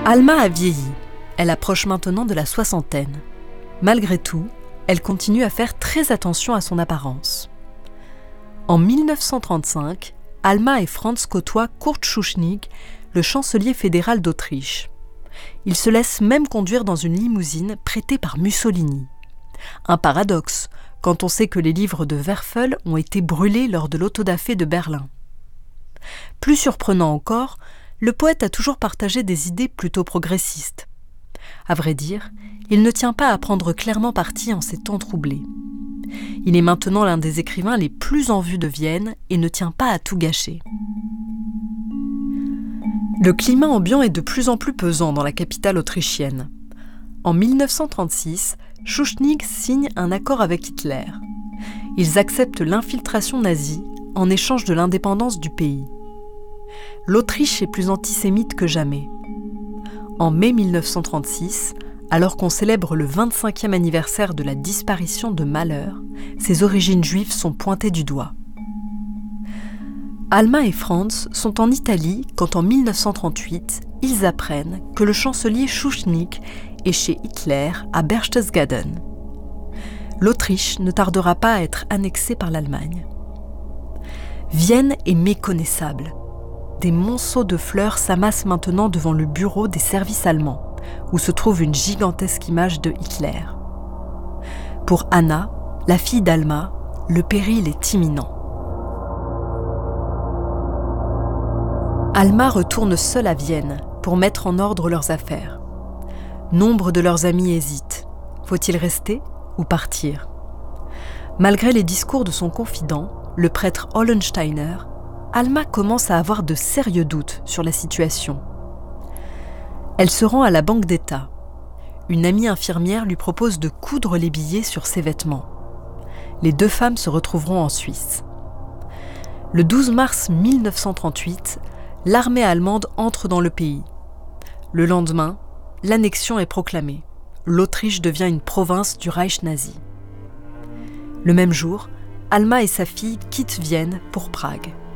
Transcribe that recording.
Alma a vieilli. Elle approche maintenant de la soixantaine. Malgré tout, elle continue à faire très attention à son apparence. En 1935, Alma et Franz côtoient Kurt Schuschnigg, le chancelier fédéral d'Autriche. Ils se laissent même conduire dans une limousine prêtée par Mussolini. Un paradoxe, quand on sait que les livres de Werfel ont été brûlés lors de l'autodafé de Berlin. Plus surprenant encore, le poète a toujours partagé des idées plutôt progressistes. À vrai dire, il ne tient pas à prendre clairement parti en ces temps troublés. Il est maintenant l'un des écrivains les plus en vue de Vienne et ne tient pas à tout gâcher. Le climat ambiant est de plus en plus pesant dans la capitale autrichienne. En 1936, Schuschnigg signe un accord avec Hitler. Ils acceptent l'infiltration nazie en échange de l'indépendance du pays. L'Autriche est plus antisémite que jamais. En mai 1936, alors qu'on célèbre le 25e anniversaire de la disparition de Mahler, ses origines juives sont pointées du doigt. Alma et Franz sont en Italie quand en 1938, ils apprennent que le chancelier Schuschnigg est chez Hitler à Berchtesgaden. L'Autriche ne tardera pas à être annexée par l'Allemagne. Vienne est méconnaissable. Des monceaux de fleurs s'amassent maintenant devant le bureau des services allemands, où se trouve une gigantesque image de Hitler. Pour Anna, la fille d'Alma, le péril est imminent. Alma retourne seule à Vienne pour mettre en ordre leurs affaires. Nombre de leurs amis hésitent. Faut-il rester ou partir ? Malgré les discours de son confident, le prêtre Hollensteiner, Alma commence à avoir de sérieux doutes sur la situation. Elle se rend à la Banque d'État. Une amie infirmière lui propose de coudre les billets sur ses vêtements. Les deux femmes se retrouveront en Suisse. Le 12 mars 1938, l'armée allemande entre dans le pays. Le lendemain, l'annexion est proclamée. L'Autriche devient une province du Reich nazi. Le même jour, Alma et sa fille quittent Vienne pour Prague.